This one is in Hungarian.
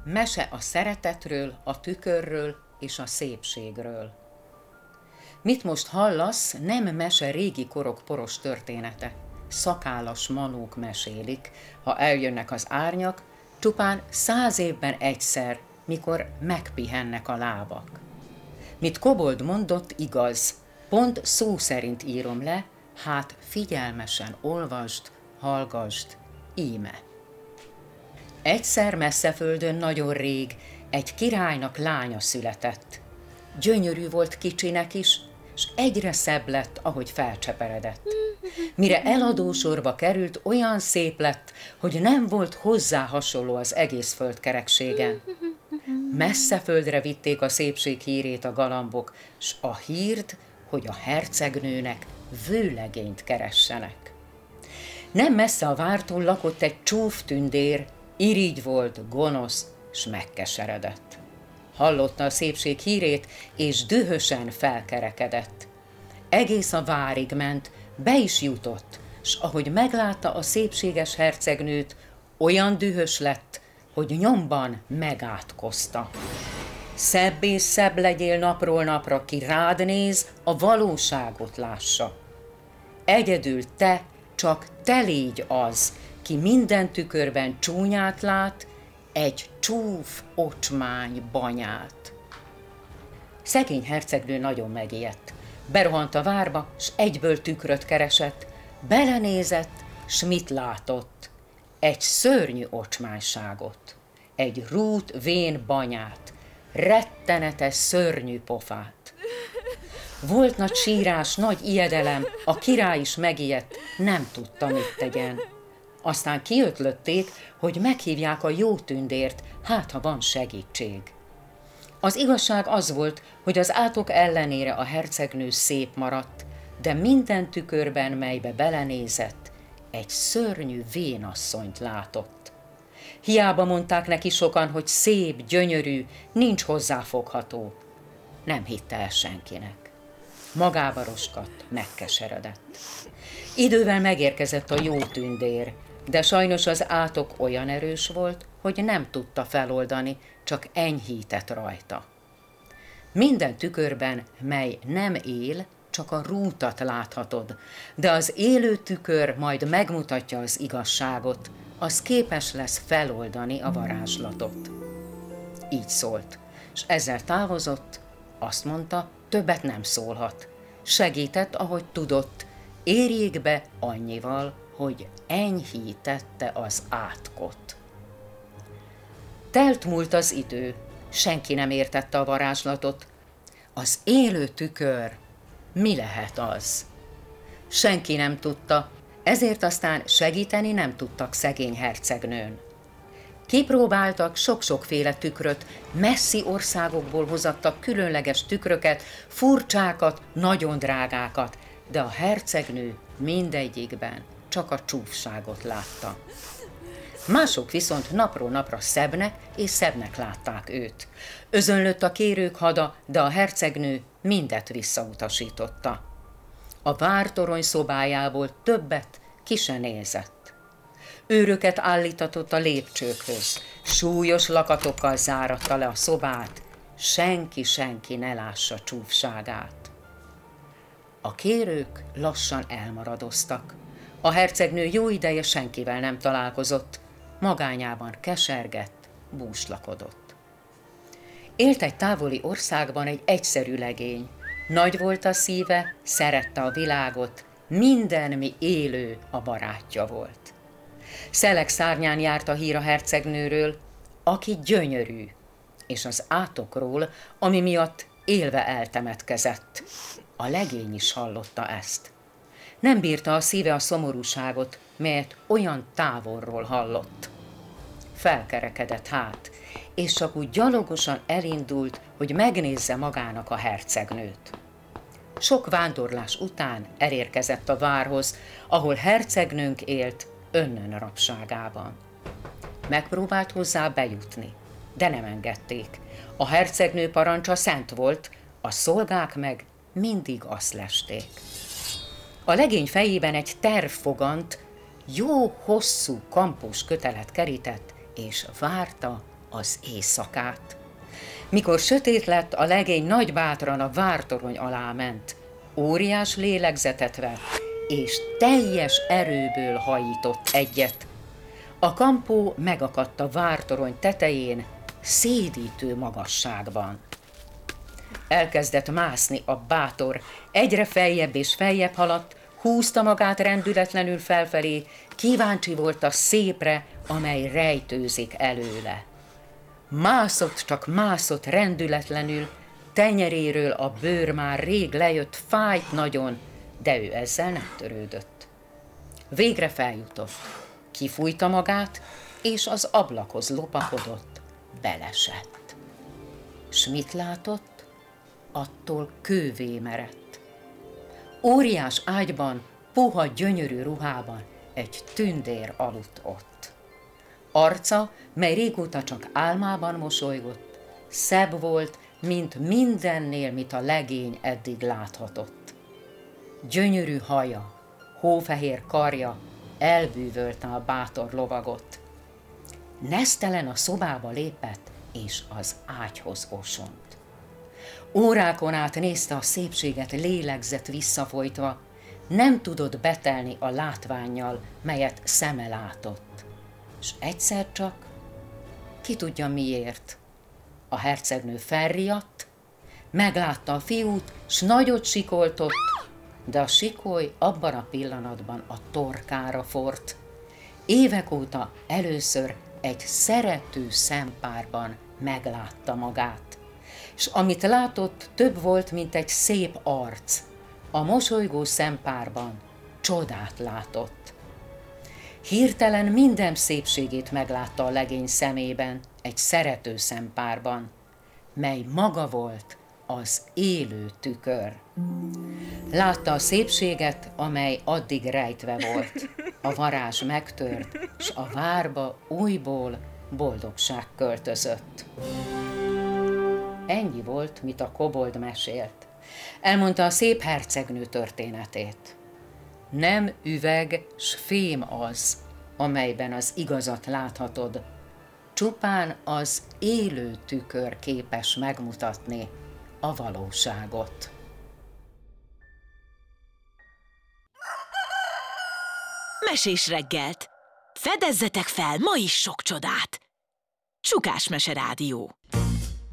Mese a szeretetről, a tükörről és a szépségről. Mit most hallasz, nem mese régi korok poros története. Szakállas manók mesélik, ha eljönnek az árnyak, csupán 100 évben egyszer, mikor megpihennek a lábak. Mit Kobold mondott, igaz, pont szó szerint írom le, hát figyelmesen olvasd, hallgasd, íme. Egyszer messze földön nagyon rég egy királynak lánya született. Gyönyörű volt kicsinek is, s egyre szebb lett, ahogy felcseperedett. Mire eladósorba került, olyan szép lett, hogy nem volt hozzá hasonló az egész földkerekségen. Messze földre vitték a szépség hírét a galambok, s a hírt, hogy a hercegnőnek vőlegényt keressenek. Nem messze a vártól lakott egy csúf tündér, irigy volt, gonosz, s megkeseredett. Hallotta a szépség hírét, és dühösen felkerekedett. Egész a várig ment, be is jutott, s ahogy meglátta a szépséges hercegnőt, olyan dühös lett, hogy nyomban megátkozta. Szebb és szebb legyél napról napra, ki rád néz, a valóságot lássa. Egyedül te, csak te légy az, ki minden tükörben csúnyát lát, egy csúf ocsmány banyát. Szegény hercegnő nagyon megijedt. Berohant a várba, s egyből tükröt keresett. Belenézett, s mit látott? Egy szörnyű ocsmányságot, egy rút vén banyát, rettenetes szörnyű pofát. Volt nagy sírás, nagy ijedelem, a király is megijedt, nem tudta, mit tegyen. Aztán kiötlötték, hogy meghívják a jó tündért, hát ha van segítség. Az igazság az volt, hogy az átok ellenére a hercegnő szép maradt, de minden tükörben, melybe belenézett, egy szörnyű vénasszonyt látott. Hiába mondták neki sokan, hogy szép, gyönyörű, nincs hozzáfogható. Nem hitte el senkinek. Magába roskadt, megkeseredett. Idővel megérkezett a jó tündér, de sajnos az átok olyan erős volt, hogy nem tudta feloldani, csak enyhített rajta. Minden tükörben, mely nem él, csak a rútat láthatod, de az élő tükör majd megmutatja az igazságot, az képes lesz feloldani a varázslatot. Így szólt, és ezzel távozott, azt mondta, többet nem szólhat. Segített, ahogy tudott, érjék be annyival, hogy enyhítette az átkot. Telt múlt az idő, senki nem értette a varázslatot. Az élő tükör, mi lehet az? Senki nem tudta, ezért aztán segíteni nem tudtak szegény hercegnőn. Kipróbáltak sok-sokféle tükröt, messzi országokból hozattak különleges tükröket, furcsákat, nagyon drágákat, de a hercegnő mindegyikben csak a csúfságot látta. Mások viszont napról napra szebbnek és szebbnek látták őt. Özönlött a kérők hada, de a hercegnő mindet visszautasította. A vártorony szobájából többet ki se nézett. Őröket állítatott a lépcsőkhöz, súlyos lakatokkal záratta le a szobát, senki ne lássa csúfságát. A kérők lassan elmaradoztak. A hercegnő jó ideje senkivel nem találkozott, magányában kesergett, búslakodott. Élt egy távoli országban egy egyszerű legény. Nagy volt a szíve, szerette a világot, minden, mi élő, a barátja volt. Szelek szárnyán járt a hír a hercegnőről, aki gyönyörű, és az átokról, ami miatt élve eltemetkezett. A legény is hallotta ezt. Nem bírta a szíve a szomorúságot, melyet olyan távolról hallott. Felkerekedett hát, és csak úgy gyalogosan elindult, hogy megnézze magának a hercegnőt. Sok vándorlás után elérkezett a várhoz, ahol hercegnőnk élt önnön rabságában. Megpróbált hozzá bejutni, de nem engedték. A hercegnő parancsa szent volt, a szolgák meg mindig azt lesték. A legény fejében egy terv fogant, jó hosszú kampós kötelet kerített, és várta az éjszakát. Mikor sötét lett, a legény nagybátran a vártorony alá ment, óriás lélegzetet vett, és teljes erőből hajított egyet. A kampó megakadt a vártorony tetején, szédítő magasságban. Elkezdett mászni a bátor, egyre feljebb és feljebb haladt, húzta magát rendületlenül felfelé, kíváncsi volt a szépre, amely rejtőzik előle. Mászott, csak mászott rendületlenül, tenyeréről a bőr már rég lejött, fájt nagyon, de ő ezzel nem törődött. Végre feljutott, kifújta magát, és az ablakhoz lopakodott, belesett. S mit látott? Attól kővé merett. Óriás ágyban, puha gyönyörű ruhában egy tündér aludt ott. Arca, mely régóta csak álmában mosolygott, szebb volt, mint mindennél, mit a legény eddig láthatott. Gyönyörű haja, hófehér karja elbűvölte a bátor lovagot. Nesztelen a szobába lépett, és az ágyhoz osont. Órákon át nézte a szépséget, lélegzett visszafolytva, nem tudott betelni a látvánnyal, melyet szeme látott. S egyszer csak, ki tudja miért, a hercegnő felriadt, meglátta a fiút, s nagyot sikoltott, de a sikoly abban a pillanatban a torkára fort. Évek óta először egy szerető szempárban meglátta magát. És amit látott, több volt, mint egy szép arc. A mosolygó szempárban csodát látott. Hirtelen minden szépségét meglátta a legény szemében, egy szerető szempárban, mely maga volt az élő tükör. Látta a szépséget, amely addig rejtve volt. A varázs megtört, s a várba újból boldogság költözött. Ennyi volt, mit a kobold mesélt. Elmondta a szép hercegnő történetét. Nem üveg s fém az, amelyben az igazat láthatod, csupán az élő tükör képes megmutatni a valóságot. Mesés reggelt! Fedezzetek fel ma is sok csodát! Csukás Mese Rádió.